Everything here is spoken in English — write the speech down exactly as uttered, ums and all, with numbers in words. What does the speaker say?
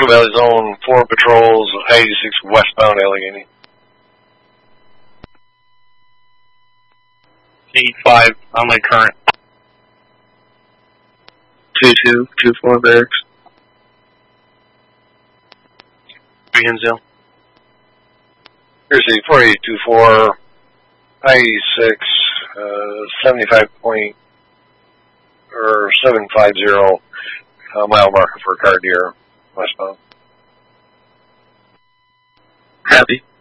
Blue Valley Zone, four patrols, I eighty-six westbound Allegheny. eight five on my current. two two, two four barracks. three Hinsdale. Here's the four eight two four, I eighty-six, uh, seventy-five point, or seven five zero, uh, mile marker for Cartier, westbound. Happy.